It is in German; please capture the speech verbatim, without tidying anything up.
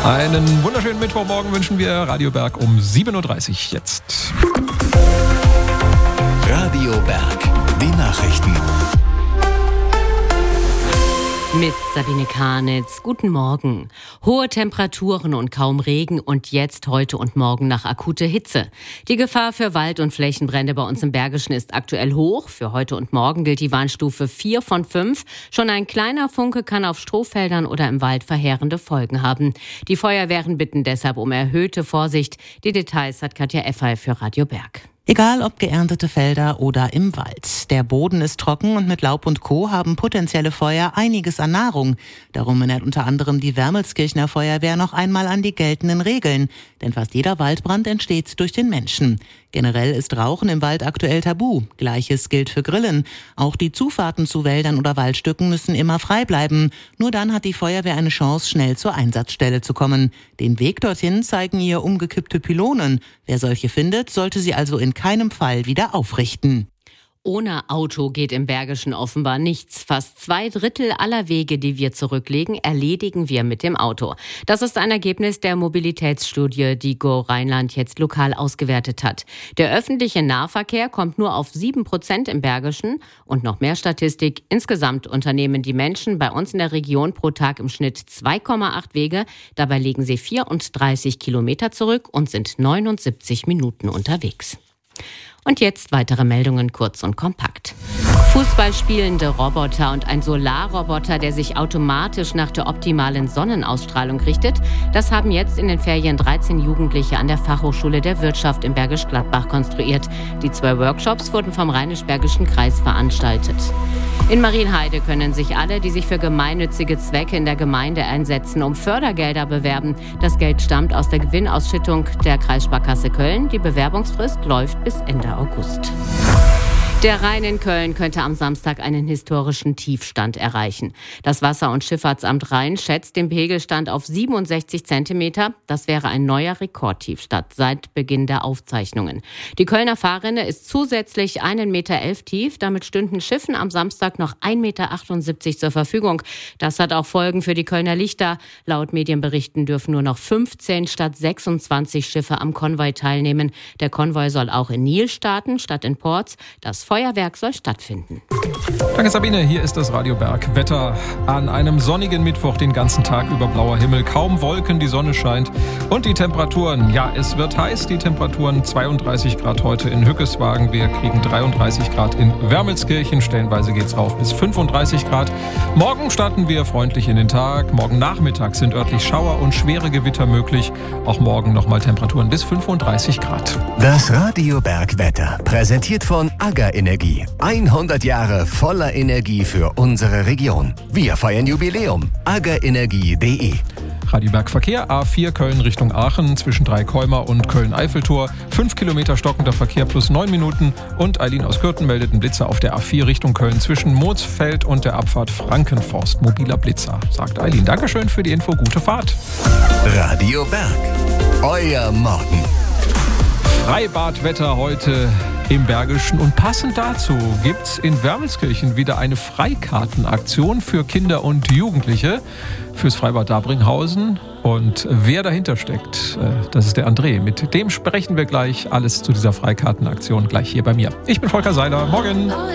Einen wunderschönen Mittwochmorgen wünschen wir. Radio Berg um sieben Uhr dreißig jetzt. Radio Berg, die Nachrichten. Mit Sabine Karnitz. Guten Morgen. Hohe Temperaturen und kaum Regen und jetzt heute und morgen nach akute Hitze. Die Gefahr für Wald- und Flächenbrände bei uns im Bergischen ist aktuell hoch. Für heute und morgen gilt die Warnstufe vier von fünf. Schon ein kleiner Funke kann auf Strohfeldern oder im Wald verheerende Folgen haben. Die Feuerwehren bitten deshalb um erhöhte Vorsicht. Die Details hat Katja Effay für Radio Berg. Egal ob geerntete Felder oder im Wald. Der Boden ist trocken und mit Laub und Co. haben potenzielle Feuer einiges an Nahrung. Darum erinnert unter anderem die Wermelskirchener Feuerwehr noch einmal an die geltenden Regeln. Denn fast jeder Waldbrand entsteht durch den Menschen. Generell ist Rauchen im Wald aktuell tabu. Gleiches gilt für Grillen. Auch die Zufahrten zu Wäldern oder Waldstücken müssen immer frei bleiben. Nur dann hat die Feuerwehr eine Chance, schnell zur Einsatzstelle zu kommen. Den Weg dorthin zeigen ihr umgekippte Pylonen. Wer solche findet, sollte sie also in keinem Fall wieder aufrichten. Ohne Auto geht im Bergischen offenbar nichts. Fast zwei Drittel aller Wege, die wir zurücklegen, erledigen wir mit dem Auto. Das ist ein Ergebnis der Mobilitätsstudie, die Go Rheinland jetzt lokal ausgewertet hat. Der öffentliche Nahverkehr kommt nur auf sieben Prozent im Bergischen. Und noch mehr Statistik. Insgesamt unternehmen die Menschen bei uns in der Region pro Tag im Schnitt zwei Komma acht Wege. Dabei legen sie vierunddreißig Kilometer zurück und sind neunundsiebzig Minuten unterwegs. Und jetzt weitere Meldungen kurz und kompakt. Fußballspielende Roboter und ein Solarroboter, der sich automatisch nach der optimalen Sonnenausstrahlung richtet, das haben jetzt in den Ferien dreizehn Jugendliche an der Fachhochschule der Wirtschaft in Bergisch Gladbach konstruiert. Die zwei Workshops wurden vom Rheinisch-Bergischen Kreis veranstaltet. In Marienheide können sich alle, die sich für gemeinnützige Zwecke in der Gemeinde einsetzen, um Fördergelder bewerben. Das Geld stammt aus der Gewinnausschüttung der Kreissparkasse Köln. Die Bewerbungsfrist läuft bis Ende August. Der Rhein in Köln könnte am Samstag einen historischen Tiefstand erreichen. Das Wasser- und Schifffahrtsamt Rhein schätzt den Pegelstand auf siebenundsechzig Zentimeter. Das wäre ein neuer Rekordtiefstand seit Beginn der Aufzeichnungen. Die Kölner Fahrrinne ist zusätzlich einen Meter elf tief. Damit stünden Schiffen am Samstag noch ein Meter achtundsiebzig zur Verfügung. Das hat auch Folgen für die Kölner Lichter. Laut Medienberichten dürfen nur noch fünfzehn statt sechsundzwanzig Schiffe am Konvoi teilnehmen. Der Konvoi soll auch in Nil starten statt in Porz. Das Feuerwerk soll stattfinden. Danke Sabine, hier ist das Radio Berg. Wetter an einem sonnigen Mittwoch, den ganzen Tag über blauer Himmel, kaum Wolken, die Sonne scheint und die Temperaturen, ja, es wird heiß, die Temperaturen zweiunddreißig Grad heute in Hückeswagen, wir kriegen dreiunddreißig Grad in Wermelskirchen, stellenweise geht's rauf bis fünfunddreißig Grad. Morgen starten wir freundlich in den Tag, morgen Nachmittag sind örtlich Schauer und schwere Gewitter möglich, auch morgen nochmal Temperaturen bis fünfunddreißig Grad. Das Radio Berg Wetter, präsentiert von AGA Energie. hundert Jahre voller Energie für unsere Region. Wir feiern Jubiläum. agaenergie punkt de. Radio Berg Verkehr, A vier Köln Richtung Aachen zwischen Dreikäumer und Köln-Eiffeltor. fünf Kilometer stockender Verkehr plus neun Minuten. Und Eileen aus Kürten meldet einen Blitzer auf der A vier Richtung Köln zwischen Mootsfeld und der Abfahrt Frankenforst. Mobiler Blitzer, sagt Eileen. Dankeschön für die Info, gute Fahrt. Radio Berg, euer Morgen. Freibadwetter heute im Bergischen und passend dazu gibt's in Wermelskirchen wieder eine Freikartenaktion für Kinder und Jugendliche fürs Freibad Dabringhausen. Und wer dahinter steckt, das ist der André. Mit dem sprechen wir gleich. Alles zu dieser Freikartenaktion gleich hier bei mir. Ich bin Volker Seiler. Morgen.